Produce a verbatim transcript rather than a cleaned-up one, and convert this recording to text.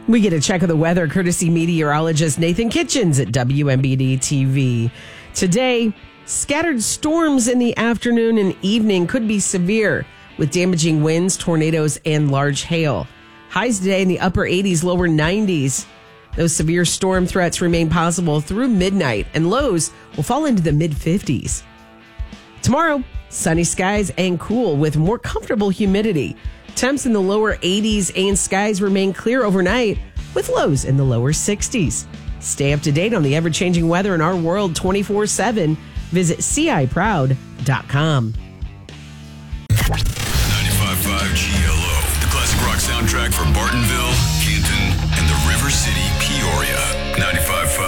We get a check of the weather courtesy meteorologist Nathan Kitchens at W M B D T V. Today, scattered storms in the afternoon and evening could be severe with damaging winds, tornadoes, and large hail. Highs today in the upper eighties, lower nineties. Those severe storm threats remain possible through midnight, and lows will fall into the mid-fifties. Tomorrow, sunny skies and cool with more comfortable humidity. Temps in the lower eighties and skies remain clear overnight with lows in the lower sixties. Stay up to date on the ever-changing weather in our world twenty-four seven. Visit C I proud dot com. ninety-five point five G L O, the classic rock soundtrack for Bartonville, Canton, and the River City, Peoria. ninety-five point five